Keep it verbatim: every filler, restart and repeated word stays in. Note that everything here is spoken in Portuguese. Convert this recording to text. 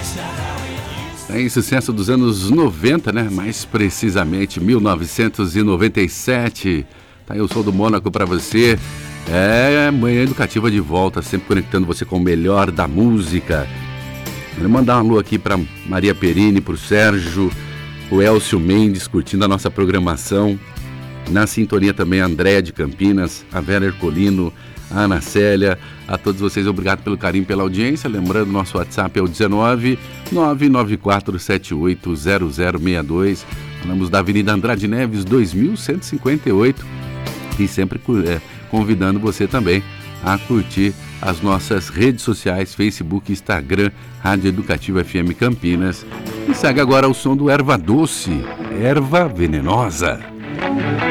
É sucesso dos anos noventa, né? Mais precisamente mil novecentos e noventa e sete. Tá aí o som do Mônaco para você. É, Manhã Educativa de volta, sempre conectando você com o melhor da música. Vou mandar um alô aqui para Maria Perini, pro Sérgio, o Elcio Mendes curtindo a nossa programação. Na sintonia também a Andréa de Campinas, a Vera Ercolino, a Ana Célia, a todos vocês, obrigado pelo carinho, pela audiência. Lembrando, nosso WhatsApp é o dezenove, nove nove quatro sete oito, zero zero seis dois. Falamos da Avenida Andrade Neves, dois mil cento e cinquenta e oito. E sempre é, convidando você também a curtir as nossas redes sociais, Facebook, Instagram, Rádio Educativa F M Campinas. E segue agora o som do Erva Doce, Erva Venenosa.